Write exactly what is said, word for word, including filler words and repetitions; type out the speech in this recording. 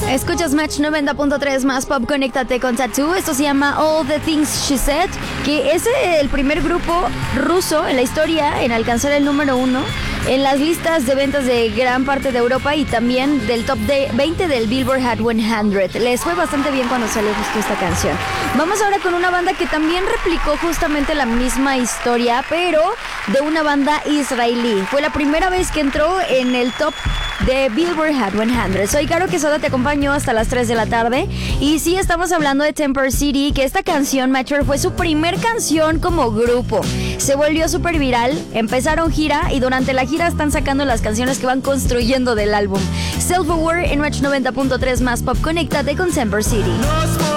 Escuchas Match noventa punto tres más Pop, conéctate con Tattoo. Esto se llama All the Things She Said, que es el primer grupo ruso en la historia en alcanzar el número uno en las listas de ventas de gran parte de Europa y también del top de veinte del Billboard Hot cien. Les fue bastante bien cuando salió justo esta canción. Vamos ahora con una banda que también replicó justamente la misma historia, pero de una banda israelí. Fue la primera vez que entró en el top de Billboard Hot cien. Soy Caro Quesada, te acompaño hasta las tres de la tarde. Y sí, estamos hablando de Temper City, que esta canción, Mature, fue su primer canción como grupo. Se volvió súper viral, empezaron gira y durante la gira están sacando las canciones que van construyendo del álbum. Self-Aware en Match noventa punto tres más Pop, conéctate con Temper City.